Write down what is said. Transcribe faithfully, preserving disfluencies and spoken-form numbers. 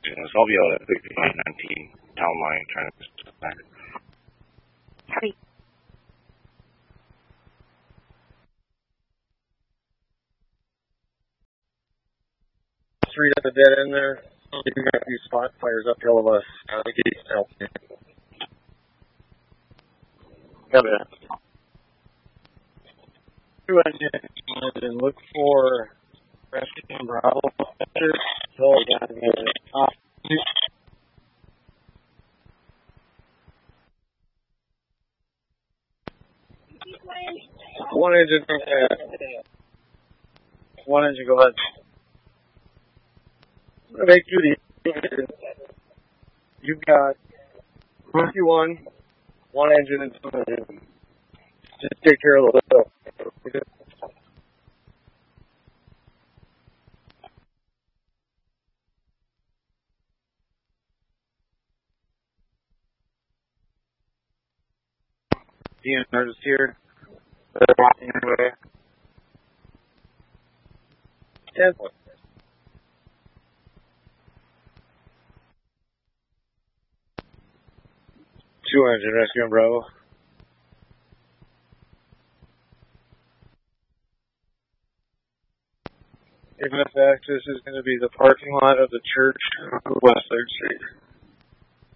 So I'll be out at fifty-five nineteen town line trying to back. Howdy. Three at the dead end there. You got a few spot fires uphill of us. Uh, the gates help you. Got it. Two engines and look for rescue Bravo. So down here. Off. One engine. Uh, one engine. Go ahead. Make duty. You've got rescue one, one engine, and two engines. Just take care of the little. D N R is here. They're walking away. Ten. Two engine rescue in Bravo. If access is going to be the parking lot of the church on West third Street.